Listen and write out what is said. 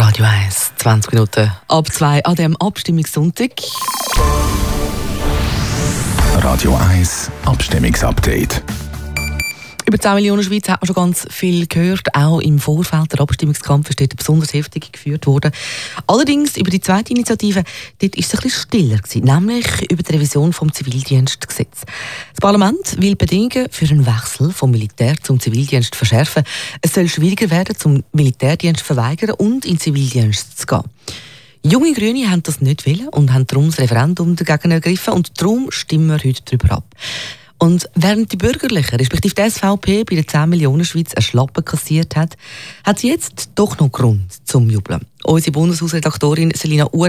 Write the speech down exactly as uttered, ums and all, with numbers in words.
Radio eins, zwanzig Minuten ab zwei an diesem Abstimmungssonntag. Radio eins Abstimmungsupdate. Über zehn Millionen Schweiz hat man schon ganz viel gehört. Auch im Vorfeld der Abstimmungskampf ist dort besonders heftig geführt worden. Allerdings über die zweite Initiative, dort ist es ein bisschen stiller gewesen, nämlich über die Revision des Zivildienstgesetzes. Das Parlament will Bedingungen für einen Wechsel vom Militär zum Zivildienst verschärfen. Es soll schwieriger werden, zum Militärdienst zu verweigern und in den Zivildienst zu gehen. Junge Grüne haben das nicht wollen und haben darum das Referendum dagegen ergriffen. Und darum stimmen wir heute darüber ab. Und während die Bürgerlichen, respektive die S V P, bei der zehn Millionen Schweiz eine Schlappe kassiert hat, hat sie jetzt doch noch Grund zum Jubeln. Unsere Bundeshausredaktorin Selina Uhr